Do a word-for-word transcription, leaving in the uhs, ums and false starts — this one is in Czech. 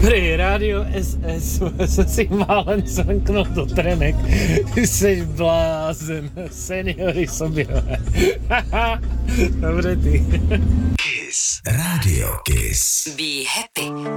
Prý rádio S S se si málem zamknout do trenek. Ty jsi blázen. Seniory sobě. Dobře ty. Kiss. Radio Kiss. Be happy.